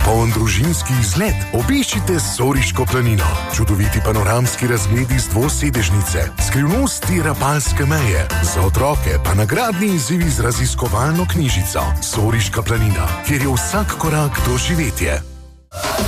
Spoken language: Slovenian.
poln družinski izlet, obiščite Soriško planino. Čudoviti panoramski razgledi z dvosedežnice, skrivnosti Rapalske meje, za otroke pa nagradni izzivi z raziskovalno knjižico Soriška planina, kjer je vsak korak doživetje.